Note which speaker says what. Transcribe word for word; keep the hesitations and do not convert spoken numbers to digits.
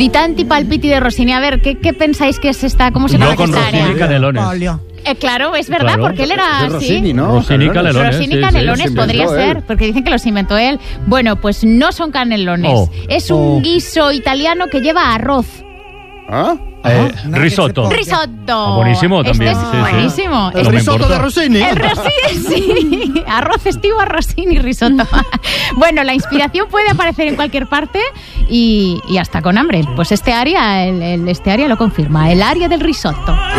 Speaker 1: Di tanti palpiti de Rossini. A ver, ¿qué, qué pensáis que es esta? ¿Cómo se llama
Speaker 2: con
Speaker 1: esta
Speaker 2: Rossini
Speaker 1: área?
Speaker 2: Canelones.
Speaker 1: Eh, claro, es verdad,
Speaker 2: Claro.
Speaker 1: porque él era
Speaker 3: Es
Speaker 1: así.
Speaker 3: Rossini, ¿no?
Speaker 2: Rossini Canelones.
Speaker 1: Rossini
Speaker 2: sí,
Speaker 1: Canelones
Speaker 3: sí,
Speaker 1: podría
Speaker 3: inventó
Speaker 1: ser,
Speaker 3: él.
Speaker 1: porque dicen que los inventó él. Bueno, pues no son canelones.
Speaker 2: Oh.
Speaker 1: Es un guiso italiano que lleva arroz.
Speaker 3: ¿Ah?
Speaker 2: Eh, risotto.
Speaker 1: Risotto.
Speaker 2: Ah, buenísimo también,
Speaker 1: Este es
Speaker 2: sí, sí.
Speaker 1: buenísimo.
Speaker 3: El
Speaker 2: No me
Speaker 3: risotto
Speaker 2: importa.
Speaker 3: de Rossini.
Speaker 1: El Rossini, sí. Arroz estivo, Rossini, risotto. Bueno, la inspiración puede aparecer en cualquier parte y, y hasta con hambre. Pues este área, el, el- este área lo confirma. El área del risotto.